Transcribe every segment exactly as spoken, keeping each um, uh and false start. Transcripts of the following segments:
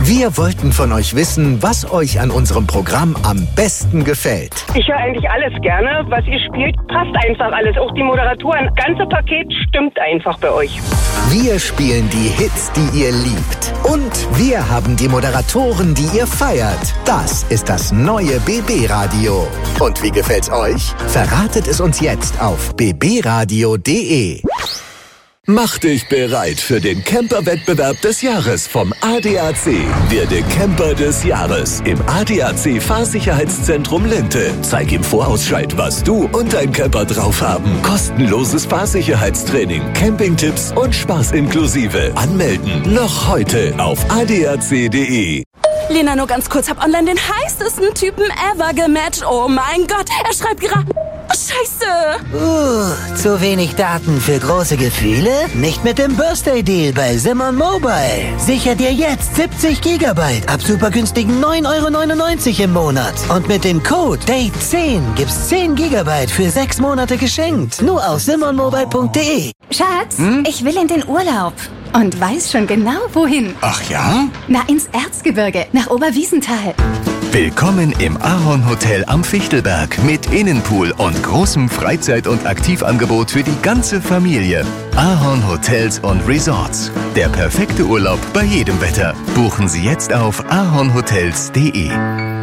Wir wollten von euch wissen, was euch an unserem Programm am besten gefällt. Ich höre eigentlich alles gerne. Was ihr spielt, passt einfach alles. Auch die Moderatoren. Das ganze Paket stimmt einfach bei euch. Wir spielen die Hits, die ihr liebt. Und wir haben die Moderatoren, die ihr feiert. Das ist das neue B B-Radio. Und wie gefällt's euch? Verratet es uns jetzt auf b b radio punkt d e. Mach dich bereit für den Camper-Wettbewerb des Jahres vom A D A C. Werde Camper des Jahres im A D A C Fahrsicherheitszentrum Linte. Zeig im Vorausscheid, was du und dein Camper drauf haben. Kostenloses Fahrsicherheitstraining, Campingtipps und Spaß inklusive. Anmelden noch heute auf a d a c punkt d e. Lena, nur ganz kurz, hab online den heißesten Typen ever gematcht. Oh mein Gott, er schreibt gerade... Scheiße! Uh, zu wenig Daten für große Gefühle? Nicht mit dem Birthday-Deal bei Simon Mobile. Sicher dir jetzt siebzig Gigabyte ab super günstigen neun Euro neunundneunzig im Monat. Und mit dem Code Date zehn gibt's zehn Gigabyte für sechs Monate geschenkt. Nur auf simon mobile punkt d e. Schatz, hm? Ich will in den Urlaub. Und weiß schon genau, wohin. Ach ja? Na, ins Erzgebirge, nach Oberwiesenthal. Willkommen im Ahorn Hotel am Fichtelberg mit Innenpool und großem Freizeit- und Aktivangebot für die ganze Familie. Ahorn Hotels und Resorts. Der perfekte Urlaub bei jedem Wetter. Buchen Sie jetzt auf ahorn hotels punkt d e.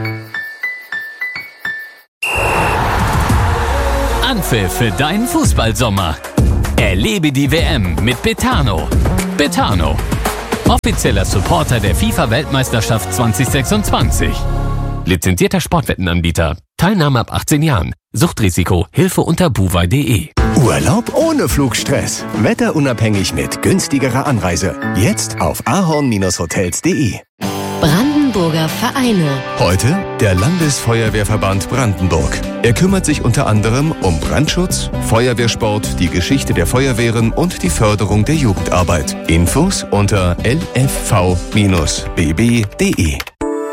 Anpfiff für deinen Fußballsommer. Erlebe die W M mit Betano. Betano, offizieller Supporter der FIFA-Weltmeisterschaft zwanzig sechsundzwanzig. Lizenzierter Sportwettenanbieter. Teilnahme ab achtzehn Jahren. Suchtrisiko. Hilfe unter buwei punkt d e. Urlaub ohne Flugstress. Wetterunabhängig mit günstigerer Anreise. Jetzt auf ahorn hotels punkt d e. Brandenburger Vereine. Heute der Landesfeuerwehrverband Brandenburg. Er kümmert sich unter anderem um Brandschutz, Feuerwehrsport, die Geschichte der Feuerwehren und die Förderung der Jugendarbeit. Infos unter l f v bindestrich b b punkt d e.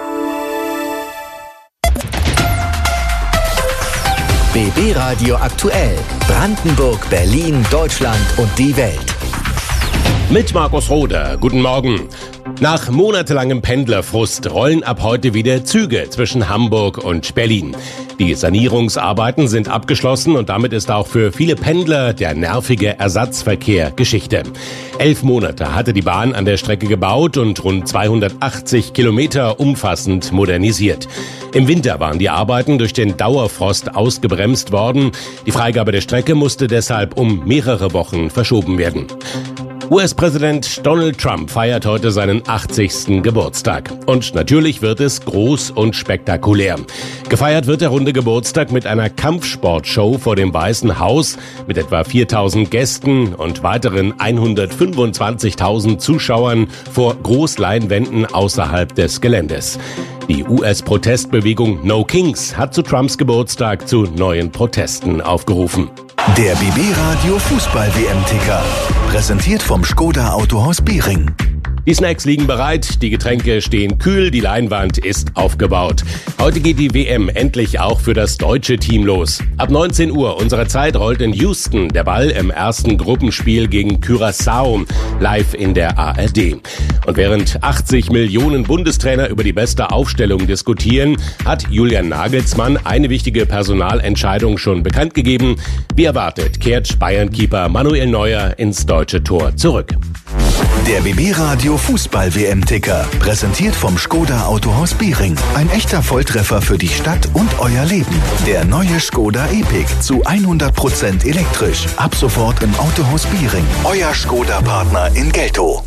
B B-Radio aktuell. Brandenburg, Berlin, Deutschland und die Welt. Mit Markus Roder. Guten Morgen. Nach monatelangem Pendlerfrust rollen ab heute wieder Züge zwischen Hamburg und Berlin. Die Sanierungsarbeiten sind abgeschlossen und damit ist auch für viele Pendler der nervige Ersatzverkehr Geschichte. Elf Monate hatte die Bahn an der Strecke gebaut und rund zweihundertachtzig Kilometer umfassend modernisiert. Im Winter waren die Arbeiten durch den Dauerfrost ausgebremst worden. Die Freigabe der Strecke musste deshalb um mehrere Wochen verschoben werden. U S-Präsident Donald Trump feiert heute seinen achtzigsten Geburtstag. Und natürlich wird es groß und spektakulär. Gefeiert wird der runde Geburtstag mit einer Kampfsportshow vor dem Weißen Haus mit etwa viertausend Gästen und weiteren hundertfünfundzwanzigtausend Zuschauern vor Großleinwänden außerhalb des Geländes. Die U S-Protestbewegung No Kings hat zu Trumps Geburtstag zu neuen Protesten aufgerufen. Der B B-Radio Fußball-W M-Ticker. Präsentiert vom Skoda Autohaus Biering. Die Snacks liegen bereit, die Getränke stehen kühl, die Leinwand ist aufgebaut. Heute geht die W M endlich auch für das deutsche Team los. Ab neunzehn Uhr unserer Zeit rollt in Houston der Ball im ersten Gruppenspiel gegen Curaçao, live in der A R D. Und während achtzig Millionen Bundestrainer über die beste Aufstellung diskutieren, hat Julian Nagelsmann eine wichtige Personalentscheidung schon bekannt gegeben. Wie erwartet kehrt Bayern-Keeper Manuel Neuer ins deutsche Tor zurück. Der B B-Radio Fußball-W M-Ticker. Präsentiert vom Skoda Autohaus Biering. Ein echter Volltreffer für die Stadt und euer Leben. Der neue Skoda Epic zu hundert Prozent elektrisch. Ab sofort im Autohaus Biering. Euer Skoda-Partner in Geltow.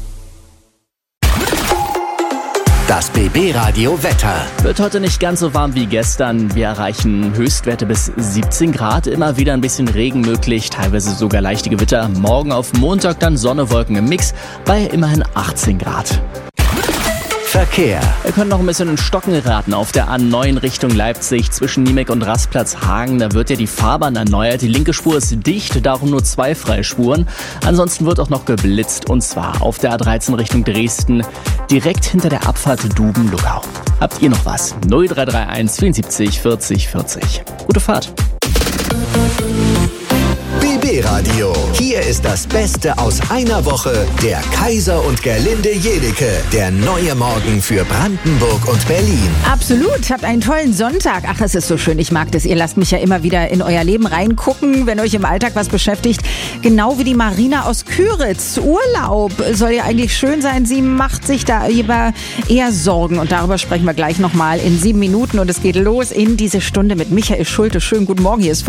Das B B-Radio Wetter. Wird heute nicht ganz so warm wie gestern. Wir erreichen Höchstwerte bis siebzehn Grad. Immer wieder ein bisschen Regen möglich, teilweise sogar leichte Gewitter. Morgen auf Montag dann Sonne, Wolken im Mix bei immerhin achtzehn Grad. Verkehr. Wir können noch ein bisschen in Stocken geraten auf der A neun Richtung Leipzig zwischen Niemek und Rastplatz Hagen. Da wird ja die Fahrbahn erneuert. Die linke Spur ist dicht, darum nur zwei freie Spuren. Ansonsten wird auch noch geblitzt und zwar auf der A dreizehn Richtung Dresden, direkt hinter der Abfahrt Duben-Luckau. Habt ihr noch was? null drei drei eins vierundsiebzig vierzig vierzig. Gute Fahrt. B B-Radio. Hier ist das Beste aus einer Woche. Der Kaiser und Gerlinde Jedecke. Der neue Morgen für Brandenburg und Berlin. Absolut. Habt einen tollen Sonntag. Ach, es ist so schön. Ich mag das. Ihr lasst mich ja immer wieder in euer Leben reingucken, wenn euch im Alltag was beschäftigt. Genau wie die Marina aus Küritz. Urlaub soll ja eigentlich schön sein. Sie macht sich da lieber eher Sorgen. Und darüber sprechen wir gleich nochmal in sieben Minuten. Und es geht los in diese Stunde mit Michael Schulte. Schönen guten Morgen. Hier ist